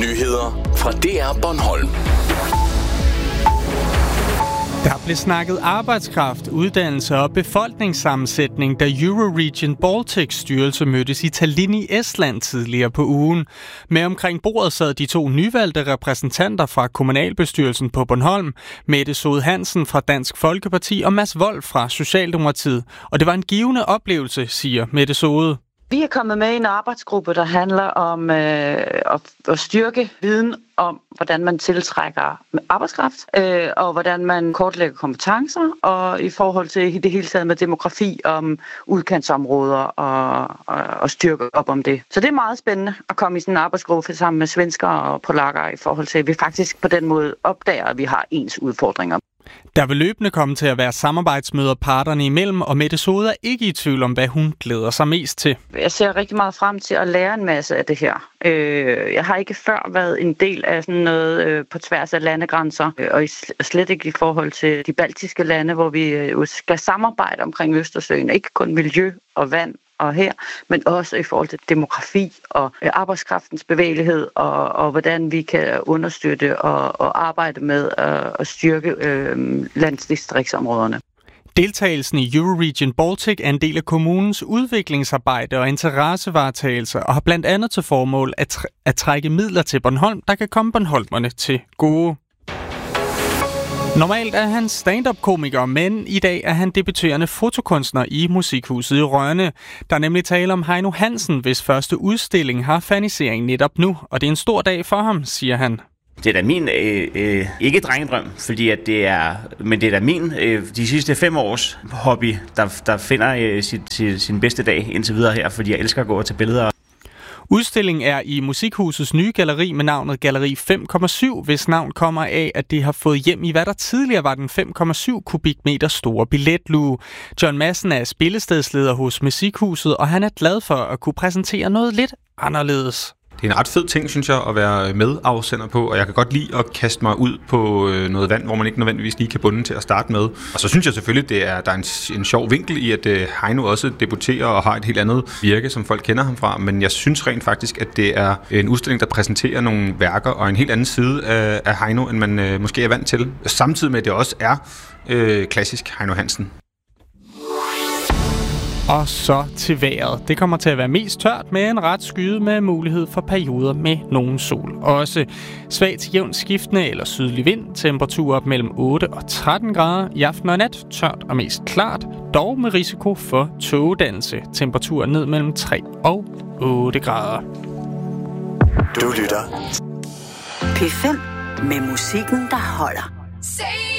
Nyheder fra DR Bornholm. Der blev snakket arbejdskraft, uddannelse og befolkningssammensætning, da Euroregion Baltics styrelse mødtes i Tallinn i Estland tidligere på ugen. Med omkring bordet sad de to nyvalgte repræsentanter fra kommunalbestyrelsen på Bornholm, Mette Sode Hansen fra Dansk Folkeparti og Mads Wolf fra Socialdemokratiet. Og det var en givende oplevelse, siger Mette Sode. Vi er kommet med i en arbejdsgruppe, der handler om at styrke viden om, hvordan man tiltrækker arbejdskraft, og hvordan man kortlægger kompetencer, og i forhold til det hele taget med demografi om udkantsområder og styrke op om det. Så det er meget spændende at komme i sådan en arbejdsgruppe sammen med svenskere og polakker i forhold til, at vi faktisk på den måde opdager, at vi har ens udfordringer. Der vil løbende komme til at være samarbejdsmøder parterne imellem, og Mette Sode er ikke i tvivl om, hvad hun glæder sig mest til. Jeg ser rigtig meget frem til at lære en masse af det her. Jeg har ikke før været en del af sådan noget på tværs af landegrænser, og slet ikke i forhold til de baltiske lande, hvor vi skal samarbejde omkring Østersøen. Ikke kun miljø og vand og her, men også i forhold til demografi og arbejdskraftens bevægelighed, og hvordan vi kan understøtte og arbejde med at styrke landdistriktsområderne. Deltagelsen i Euroregion Baltic er en del af kommunens udviklingsarbejde og interessevaretagelse og har blandt andet til formål at trække midler til Bornholm, der kan komme bornholmerne til gode. Normalt er han stand-up-komiker, men i dag er han debuterende fotokunstner i Musikhuset i Rønne. Der er nemlig tale om Heino Hansen, hvis første udstilling har fanisering netop nu, og det er en stor dag for ham, siger han. Det er da min, ikke drengedrøm, fordi at det er da min, de sidste 5 års hobby, der finder sin bedste dag indtil videre her, fordi jeg elsker at gå og tage billeder. Udstillingen er i Musikhusets nye galleri med navnet Galleri 5,7, hvis navn kommer af, at det har fået hjem i, hvad der tidligere var den 5,7 kubikmeter store billetluge. John Madsen er spillestedsleder hos Musikhuset, og han er glad for at kunne præsentere noget lidt anderledes. Det er en ret fed ting, synes jeg, at være medafsender på, og jeg kan godt lide at kaste mig ud på noget vand, hvor man ikke nødvendigvis lige kan bunde til at starte med. Og så synes jeg selvfølgelig, der er en sjov vinkel i, at Heino også debuterer og har et helt andet virke, som folk kender ham fra. Men jeg synes rent faktisk, at det er en udstilling, der præsenterer nogle værker og en helt anden side af Heino, end man måske er vant til. Samtidig med, at det også er klassisk Heino Hansen. Og så til vejret. Det kommer til at være mest tørt med en ret skyde med mulighed for perioder med nogen sol. Også svag til jævnt skiftende eller sydlig vind. Temperaturer op mellem 8 og 13 grader. I aften og nat tørt og mest klart. Dog med risiko for tågedannelse. Temperaturer ned mellem 3 og 8 grader. Du lytter P5 med musikken, der holder.